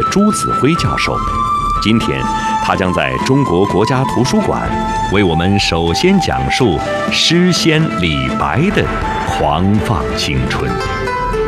朱子辉教授。今天，他将在中国国家图书馆为我们首先讲述诗仙李白的狂放青春。